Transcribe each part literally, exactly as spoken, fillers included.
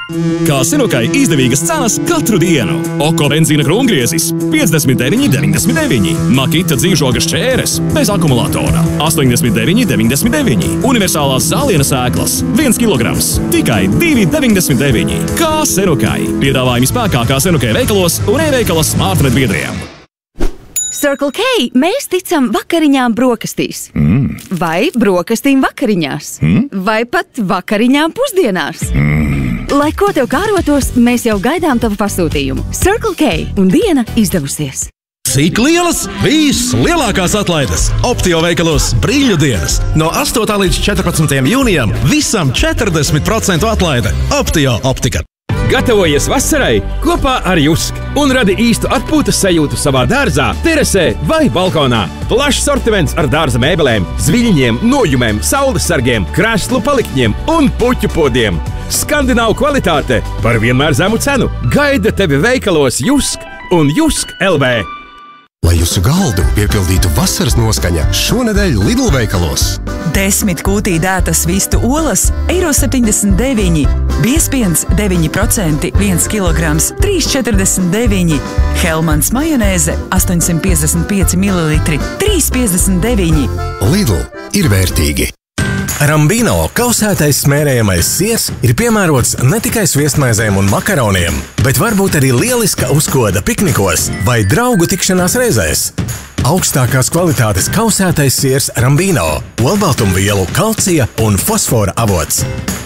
Kā Senukai izdevīgas cenas katru dienu. Oko benzīna krūmgriezis piecdesmit deviņi deviņdesmit deviņi. Makita dzīvžoga šķēres bez akumulatora astoņdesmit deviņi deviņdesmit deviņi. Universālās zāliena sēklas viens kilograms tikai divi deviņdesmit deviņi. Kā Senukai. Piedāvājumi spēkā kā Senukai veikalos un e-veikalas Smartnet biedriem. Circle K mēs ticam vakariņām brokastīs. Mm. Vai brokastīm vakariņās. Mm. Vai pat vakariņām pusdienās. Mm. Lai ko tev kārotos, mēs jau gaidām tavu pasūtījumu. Circle K un diena izdevusies. Cik lielas? Vislielākās atlaides Optio veikalos brīļu dienas. No astotā līdz četrpadsmitajam jūnijam visam četrdesmit procentu atlaide. Optio optika. Gatavojies vasarai kopā ar Jusk un radi īstu atpūtas sajūtu savā dārzā, terasē vai balkonā. Plašs sortiments ar dārza mēbelēm, zviļņiem, nojumēm, saules sargiem, krēslu paliktņiem un puķu podiem. Skandināvu kvalitāte par vienmēr zemu cenu. Gaida tevi veikalos Jusk un Jusk L V. Lai jūsu galdu piepildītu vasaras noskaņa, šonedēļ Lidl veikalos. Desmit kūtī dētas vistu olas, eiro septiņdesmit deviņi. Biespiens deviņi procenti, viens kilograms, trīs četrdesmit deviņi. Helmans majonēze astoņsimt piecdesmit pieci mililitri, trīs piecdesmit deviņi. Lidl ir vērtīgi. Rambino kausētais smērējamais siers ir piemērots ne tikai sviestmaizēm un makaroniem, bet varbūt arī lieliska uzkoda piknikos vai draugu tikšanās reizēs. Augstākās kvalitātes kausētais siers Rambino, olbaltumvielu, kalcija un fosfora avots.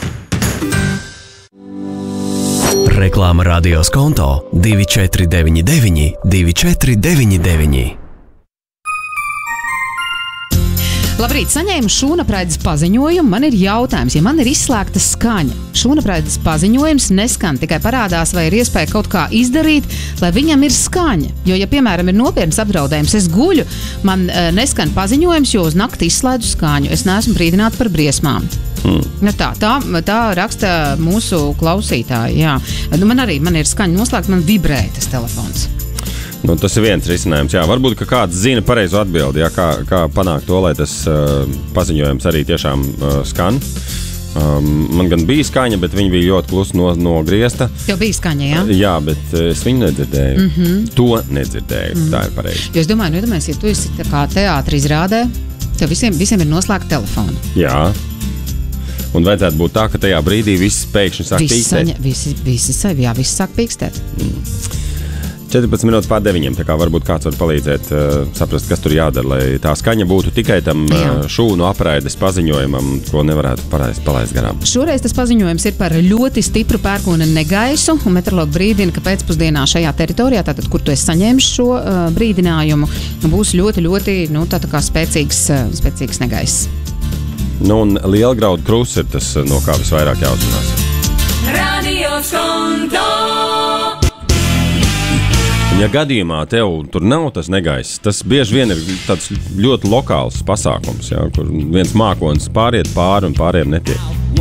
Reklāma radios konto divi četri deviņi deviņi, divi četri deviņi deviņi. Labrīt, saņēmu šūnapraides paziņojumu. Man ir jautājums, ja man ir izslēgta skaņa. Šūnapraides paziņojums neskan, tikai parādās, vai ir iespēja kaut kā izdarīt, lai viņam ir skaņa. Jo, ja, piemēram, ir nopietns apdraudējums, es guļu, man uh, neskan paziņojums, jo uz nakti izslēdzu skaņu. Es neesmu brīdināta par briesmām. Hmm. Nu tā, tā, tā raksta mūsu klausītāji. Jā. Nu, man arī man ir skaņa noslēgta, man vibrē tas telefons. Nu, tas ir viens risinājums. Jā, varbūt, ka kāds zina pareizo atbildi, jā, kā, kā panākt to, lai tas uh, paziņojums arī tiešām uh, skan. Um, man gan bija skaņa, bet viņi bija ļoti klusi no, no griesta. Tev bija skaņa, jā? Uh, jā, bet es viņu nedzirdēju. Mm-hmm. To nedzirdēju. Mm-hmm. Tā ir pareizi. Jo es domāju, nu, iedomājies, ja tu esi tā kā teātri izrādē, tev visiem, visiem ir noslēgta telefona. Jā. Un vajadzētu būt tā, ka tajā brīdī viss pēkšņi sāk Visi pīkstēt. Saņa, visi, visi sevi, jā, visi sāk pīkstēt. Mm. četrpadsmit minūtes pār deviņiem, tā kā varbūt kāds var palīdzēt uh, saprast, kas tur jādara, lai tā skaņa būtu tikai tam uh, šūnu apraides paziņojumam, ko nevarētu palaist, palaist garām. Šoreiz tas paziņojums ir par ļoti stipru pērkona negaisu, un meteorologi brīdina, ka pēcpusdienā šajā teritorijā, tātad, kur tu esi saņēmis šo uh, brīdinājumu, būs ļoti, ļoti, nu, tā, tā kā spēcīgs, uh, spēcīgs negaiss. Nu, un Lielgraudu krus ir tas, no kā visvairāk jāuzmanās. Radios konto! Un ja gadījumā tev tur nav tas negaiss, tas bieži vien ir tāds ļoti lokāls pasākums, jā, kur viens mākonis pāriet pāri un pārējiem netiek.